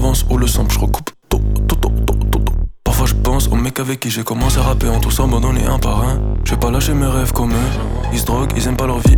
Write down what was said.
avance ou le sample, je recoupe. Parfois je pense aux mecs avec qui j'ai commencé à rapper en tous abandonnés un par un. Je vais pas lâcher mes rêves comme eux. Ils se droguent, ils aiment pas leur vie